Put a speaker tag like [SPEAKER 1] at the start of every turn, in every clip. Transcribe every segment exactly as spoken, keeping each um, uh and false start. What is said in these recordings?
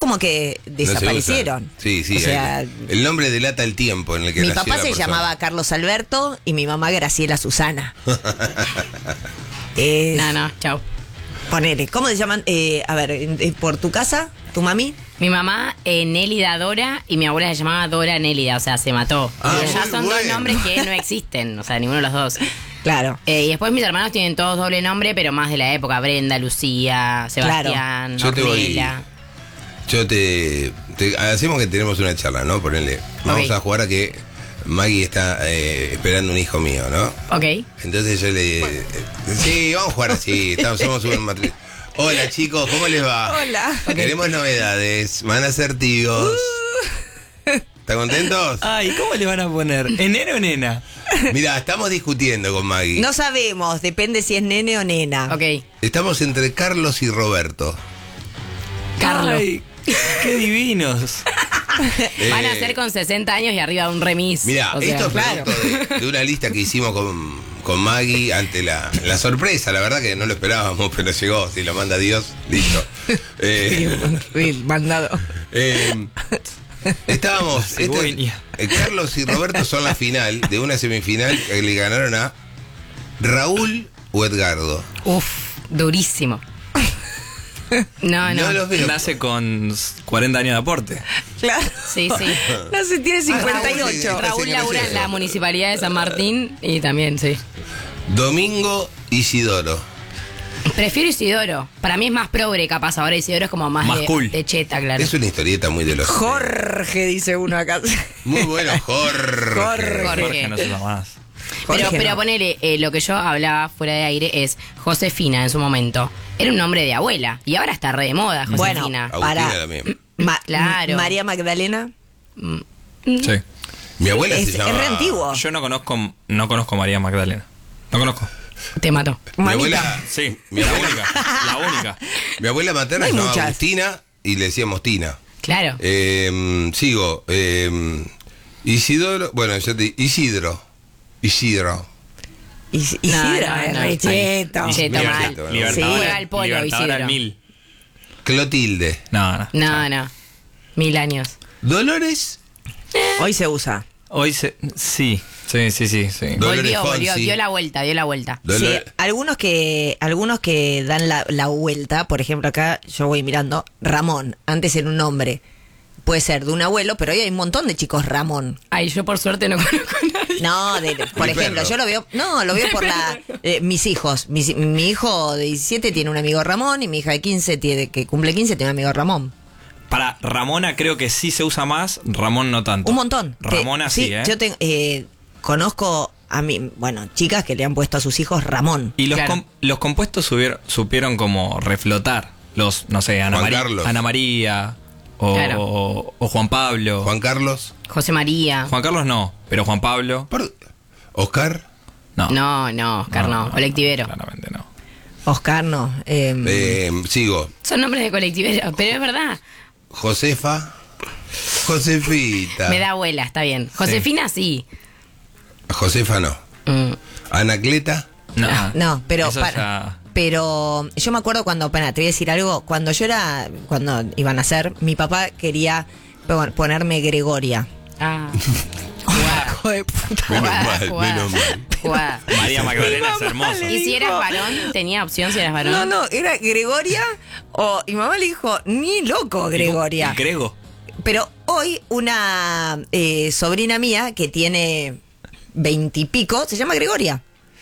[SPEAKER 1] como que desaparecieron.
[SPEAKER 2] No sí, sí.
[SPEAKER 1] O sea,
[SPEAKER 2] el, el nombre delata el tiempo en el que
[SPEAKER 1] mi
[SPEAKER 2] nació
[SPEAKER 1] papá
[SPEAKER 2] la
[SPEAKER 1] se
[SPEAKER 2] persona.
[SPEAKER 1] llamaba Carlos Alberto y mi mamá Graciela Susana. eh,
[SPEAKER 3] No, no, chau.
[SPEAKER 1] Ponele, ¿cómo se llaman? Eh, a ver, eh, ¿por tu casa? ¿Tu mami?
[SPEAKER 3] Mi mamá, eh, Nélida Dora, y mi abuela se llamaba Dora Nélida, o sea, se mató.
[SPEAKER 2] Ah,
[SPEAKER 3] y ya
[SPEAKER 2] muy
[SPEAKER 3] son
[SPEAKER 2] bueno.
[SPEAKER 3] dos nombres que no existen, o sea, ninguno de los dos.
[SPEAKER 1] Claro.
[SPEAKER 3] Eh, y después mis hermanos tienen todos doble nombre, pero más de la época. Brenda, Lucía, Sebastián,
[SPEAKER 2] Yo te voy-
[SPEAKER 3] Ornella.
[SPEAKER 2] Yo te, te- hacemos que tenemos una charla, ¿no? Ponele. Vamos
[SPEAKER 3] Ok.
[SPEAKER 2] a jugar a que Maggie está eh, esperando un hijo mío, ¿no?
[SPEAKER 3] Ok.
[SPEAKER 2] Entonces yo le... eh, sí, vamos a jugar así. Estamos, somos un matrimonio. Hola chicos, ¿cómo les va?
[SPEAKER 1] Hola.
[SPEAKER 2] Queremos novedades. Van a ser tíos. ¿Están contentos?
[SPEAKER 4] Ay, ¿cómo le van a poner? ¿Enero o nena?
[SPEAKER 2] Mira, estamos discutiendo con Maggie.
[SPEAKER 1] No sabemos, depende si es nene o nena.
[SPEAKER 3] Ok.
[SPEAKER 2] Estamos entre Carlos y Roberto.
[SPEAKER 3] Carlos.
[SPEAKER 4] Ay, qué divinos.
[SPEAKER 3] Van a
[SPEAKER 2] Eh,
[SPEAKER 3] ser con sesenta años y arriba un remis.
[SPEAKER 2] Mira,
[SPEAKER 3] O sea,
[SPEAKER 2] esto es
[SPEAKER 1] claro.
[SPEAKER 2] producto de, de una lista que hicimos con, con Maggie ante la, la sorpresa. La verdad que no lo esperábamos, pero llegó. Si lo manda Dios, listo. Eh,
[SPEAKER 1] Sí, mandado.
[SPEAKER 2] eh, estábamos. este-
[SPEAKER 4] Cigüeña.
[SPEAKER 2] eh, Carlos y Roberto son la final de una semifinal que le ganaron a Raúl o Edgardo.
[SPEAKER 3] Uf, durísimo. No, no.
[SPEAKER 2] No los veo.
[SPEAKER 4] Nace con cuarenta años de aporte.
[SPEAKER 1] Claro.
[SPEAKER 3] Sí, sí.
[SPEAKER 1] No sé, tiene
[SPEAKER 2] Ah,
[SPEAKER 1] cincuenta y ocho.
[SPEAKER 2] Raúl,
[SPEAKER 3] Raúl labura en la municipalidad de San Martín y también, sí.
[SPEAKER 2] Domingo Isidoro.
[SPEAKER 3] Prefiero Isidoro. Para mí es más progre, capaz. Ahora Isidoro es como más,
[SPEAKER 4] Más
[SPEAKER 3] de,
[SPEAKER 4] cool.
[SPEAKER 3] de cheta, claro.
[SPEAKER 2] Es una historieta muy de los.
[SPEAKER 1] Jorge, dice uno acá.
[SPEAKER 2] Muy bueno, Jorge.
[SPEAKER 1] Jorge.
[SPEAKER 3] Jorge.
[SPEAKER 4] Jorge no se usa más.
[SPEAKER 3] Pero,
[SPEAKER 1] Jorge
[SPEAKER 3] pero
[SPEAKER 1] no.
[SPEAKER 3] ponele, eh, lo que yo hablaba fuera de aire es Josefina en su momento. Era un nombre de abuela. Y ahora está re de moda,
[SPEAKER 1] Bueno,
[SPEAKER 3] Josefina.
[SPEAKER 2] Agustina
[SPEAKER 1] para
[SPEAKER 2] también.
[SPEAKER 1] Ma-
[SPEAKER 3] Claro.
[SPEAKER 1] María Magdalena.
[SPEAKER 4] Sí.
[SPEAKER 2] Mi abuela
[SPEAKER 1] Es,
[SPEAKER 2] se
[SPEAKER 1] es
[SPEAKER 2] llama.
[SPEAKER 1] re antiguo.
[SPEAKER 4] Yo no conozco, no conozco a María Magdalena. No conozco.
[SPEAKER 3] Te mató.
[SPEAKER 2] Mi
[SPEAKER 1] Manita.
[SPEAKER 2] abuela,
[SPEAKER 4] Sí,
[SPEAKER 2] Mi
[SPEAKER 4] la
[SPEAKER 2] abuela.
[SPEAKER 4] única. La única.
[SPEAKER 2] mi abuela materna
[SPEAKER 1] No hay
[SPEAKER 2] se llamaba
[SPEAKER 1] muchas.
[SPEAKER 2] Agustina y le decíamos Tina.
[SPEAKER 3] Claro.
[SPEAKER 2] Eh, sigo. eh, Isidoro. Bueno, yo te Isidro. Isidro.
[SPEAKER 1] Is-
[SPEAKER 3] No,
[SPEAKER 1] Isidro,
[SPEAKER 3] no,
[SPEAKER 1] es
[SPEAKER 3] no.
[SPEAKER 1] re cheto.
[SPEAKER 3] Cheto
[SPEAKER 2] Mira,
[SPEAKER 3] mal.
[SPEAKER 2] cheto, ¿no?
[SPEAKER 4] Libertadora,
[SPEAKER 3] Juega al polo,
[SPEAKER 4] Libertadora
[SPEAKER 3] Isidro.
[SPEAKER 4] al mil.
[SPEAKER 2] Clotilde.
[SPEAKER 4] No, no.
[SPEAKER 3] No, no. Mil años.
[SPEAKER 2] Dolores.
[SPEAKER 1] Hoy se usa.
[SPEAKER 4] Hoy se... Sí, sí, sí, sí. sí.
[SPEAKER 2] Dolores
[SPEAKER 3] Volvió, volvió.
[SPEAKER 2] Fonsi.
[SPEAKER 3] Dio la vuelta, dio la vuelta.
[SPEAKER 2] Dolores.
[SPEAKER 1] Sí, algunos que algunos que dan la, la vuelta, por ejemplo acá yo voy mirando, Ramón, antes era un nombre, puede ser de un abuelo, pero hoy hay un montón de chicos Ramón.
[SPEAKER 3] Ay, yo por suerte no conozco a nadie.
[SPEAKER 1] No, de- por
[SPEAKER 2] Mi
[SPEAKER 1] ejemplo,
[SPEAKER 2] perro.
[SPEAKER 1] yo lo veo, no, lo veo por la eh, mis hijos, mis- mi hijo de diecisiete tiene un amigo Ramón y mi hija de quince tiene que cumple quince tiene un amigo Ramón.
[SPEAKER 4] Para Ramona creo que sí se usa más, Ramón no tanto.
[SPEAKER 1] Un montón.
[SPEAKER 4] Ramona
[SPEAKER 1] Que-
[SPEAKER 4] sí, ¿eh?
[SPEAKER 1] Yo tengo, eh, conozco a mí, bueno, chicas que le han puesto a sus hijos Ramón.
[SPEAKER 4] Y los,
[SPEAKER 3] Claro.
[SPEAKER 4] com- los compuestos subieron- supieron como reflotar. Los, no sé, Ana,
[SPEAKER 2] Juan
[SPEAKER 4] Mari-
[SPEAKER 2] Carlos.
[SPEAKER 4] Ana María o,
[SPEAKER 3] Claro.
[SPEAKER 4] o- o Juan Pablo.
[SPEAKER 2] Juan Carlos.
[SPEAKER 3] José María.
[SPEAKER 4] Juan Carlos no, pero Juan Pablo.
[SPEAKER 2] Por- Oscar.
[SPEAKER 4] No.
[SPEAKER 3] No, no, Oscar no. Colectivero.
[SPEAKER 4] Claramente no.
[SPEAKER 1] Oscar no. eh,
[SPEAKER 2] Eh, sigo.
[SPEAKER 3] Son nombres de colectivero, pero es verdad.
[SPEAKER 2] Josefa. Josefita.
[SPEAKER 3] Me da abuela, está bien. Josefina sí.
[SPEAKER 2] Josefa no.
[SPEAKER 3] Mm.
[SPEAKER 2] Anacleta.
[SPEAKER 4] No,
[SPEAKER 1] No, pero
[SPEAKER 4] Eso
[SPEAKER 1] para-
[SPEAKER 4] ya-
[SPEAKER 1] pero yo me acuerdo cuando, para, te voy a decir algo, cuando yo era, cuando iban a nacer, mi papá quería pon- ponerme Gregoria.
[SPEAKER 3] Ah.
[SPEAKER 1] Hijo de puta.
[SPEAKER 2] Menos
[SPEAKER 3] Jugada,
[SPEAKER 2] mal,
[SPEAKER 3] jugada.
[SPEAKER 2] menos mal.
[SPEAKER 3] Jugada.
[SPEAKER 4] María Magdalena es hermosa.
[SPEAKER 1] le
[SPEAKER 3] ¿Y si eras
[SPEAKER 1] dijo-
[SPEAKER 3] varón? ¿Tenía opción si eras varón?
[SPEAKER 1] No, no, era Gregoria o y mamá le dijo, ni loco Gregoria.
[SPEAKER 4] Grego.
[SPEAKER 1] Pero hoy una eh, sobrina mía que tiene veintipico se llama Gregoria.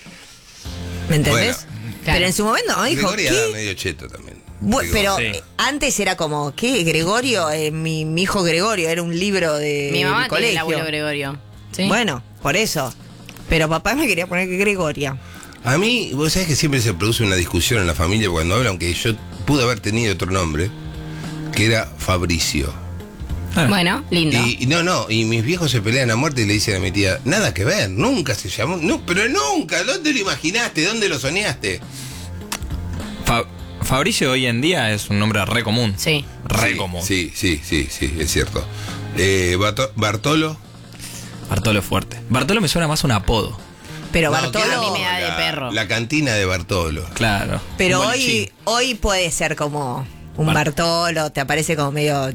[SPEAKER 1] ¿Me entendés?
[SPEAKER 2] Bueno.
[SPEAKER 1] Pero en su momento me dijo,
[SPEAKER 2] Gregoria
[SPEAKER 1] ¿qué?
[SPEAKER 2] era medio cheto también.
[SPEAKER 1] Bu-
[SPEAKER 2] Digo,
[SPEAKER 1] pero
[SPEAKER 4] Sí.
[SPEAKER 1] eh, antes era como, ¿qué? Gregorio, eh, mi, mi hijo Gregorio, era un libro de
[SPEAKER 3] Mi mamá
[SPEAKER 1] del
[SPEAKER 3] tiene el
[SPEAKER 1] colegio.
[SPEAKER 3] abuelo Gregorio. ¿Sí?
[SPEAKER 1] Bueno, por eso. Pero papá me quería poner que Gregoria.
[SPEAKER 2] A mí, vos sabés que siempre se produce una discusión en la familia cuando hablan que yo pude haber tenido otro nombre, que era Fabricio.
[SPEAKER 3] Bueno, lindo.
[SPEAKER 2] Y, y no, no, y mis viejos se pelean a muerte y le dicen a mi tía, nada que ver, nunca se llamó, no, pero nunca, ¿dónde lo imaginaste? ¿Dónde lo soñaste?
[SPEAKER 4] Fa- Fabricio hoy en día es un nombre re común.
[SPEAKER 3] Sí.
[SPEAKER 4] Re
[SPEAKER 2] Sí,
[SPEAKER 4] común.
[SPEAKER 2] Sí, sí, sí, sí, es cierto. Eh, Bato- Bartolo.
[SPEAKER 4] Bartolo es fuerte. Bartolo me suena más un apodo.
[SPEAKER 1] Pero
[SPEAKER 2] No,
[SPEAKER 1] Bartolo.
[SPEAKER 2] que
[SPEAKER 3] a mí me da de
[SPEAKER 2] la-
[SPEAKER 3] perro.
[SPEAKER 2] La cantina de Bartolo.
[SPEAKER 4] Claro.
[SPEAKER 1] Pero
[SPEAKER 4] Un
[SPEAKER 1] hoy,
[SPEAKER 4] bolichín.
[SPEAKER 1] hoy puede ser como un
[SPEAKER 4] Bar-
[SPEAKER 1] Bartolo, te aparece como medio